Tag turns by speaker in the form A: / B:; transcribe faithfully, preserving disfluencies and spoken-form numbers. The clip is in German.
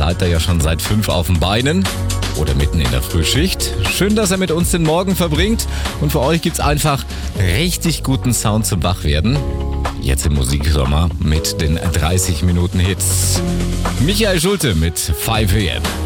A: seid ihr ja schon seit fünf auf den Beinen oder mitten in der Frühschicht. Schön, dass ihr mit uns den Morgen verbringt. Und für euch gibt's einfach richtig guten Sound zum Wachwerden. Jetzt im Musiksommer mit den dreißig Minuten Hits. Michael Schulte mit fünf a m.